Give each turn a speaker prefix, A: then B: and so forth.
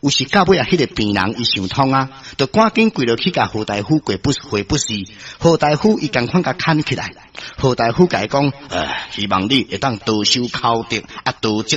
A: 有时到尾啊，迄个病人伊想通啊，就赶紧跪落去甲何大夫跪回不是。何大夫伊共款甲牵起来，何大夫甲伊讲，希望你会当多修考德啊，多积